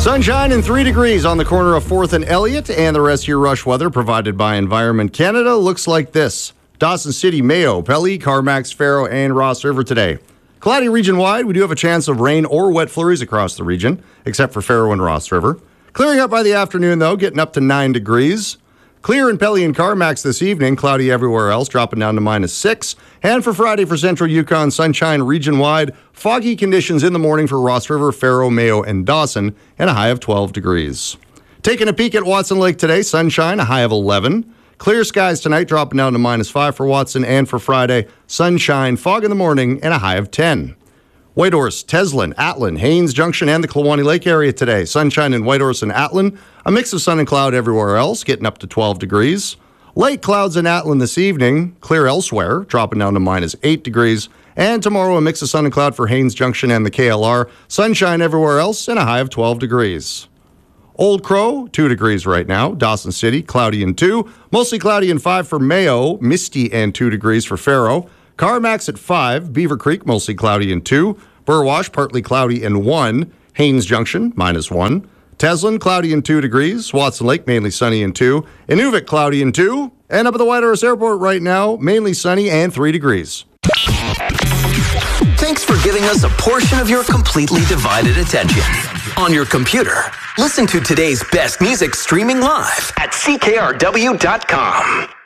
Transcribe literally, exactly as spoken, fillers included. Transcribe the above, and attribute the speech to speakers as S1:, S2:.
S1: Sunshine and three degrees on the corner of fourth and Elliott, and the rest of your rush weather provided by Environment Canada looks like this. Dawson City, Mayo, Pelly, Carmacks, Faro, and Ross River today. Cloudy region-wide, we do have a chance of rain or wet flurries across the region, except for Faro and Ross River. Clearing up by the afternoon, though, getting up to nine degrees. Clear in Pelly and Carmacks this evening, cloudy everywhere else, dropping down to minus six. And for Friday for Central Yukon, sunshine region-wide, foggy conditions in the morning for Ross River, Faro, Mayo, and Dawson, and a high of twelve degrees. Taking a peek at Watson Lake today, sunshine, a high of eleven. Clear skies tonight, dropping down to minus five for Watson, and for Friday, sunshine, fog in the morning, and a high of ten. Whitehorse, Teslin, Atlin, Haines Junction, and the Kluwani Lake area today. Sunshine in Whitehorse and Atlin. A mix of sun and cloud everywhere else, getting up to twelve degrees. Light clouds in Atlin this evening. Clear elsewhere, dropping down to minus eight degrees. And tomorrow, a mix of sun and cloud for Haines Junction and the K L R. Sunshine everywhere else, and a high of twelve degrees. Old Crow, two degrees right now. Dawson City, cloudy and two. Mostly cloudy and five for Mayo. Misty and two degrees for Faro. Carmacks at five. Beaver Creek, mostly cloudy and two. Burwash, partly cloudy and one. Haines Junction, minus one. Teslin, cloudy and two degrees. Watson Lake, mainly sunny and two. Inuvik, cloudy and two. And up at the Whitehorse Airport right now, mainly sunny and three degrees.
S2: Thanks for giving us a portion of your completely divided attention. On your computer, listen to today's best music streaming live at C K R W dot com.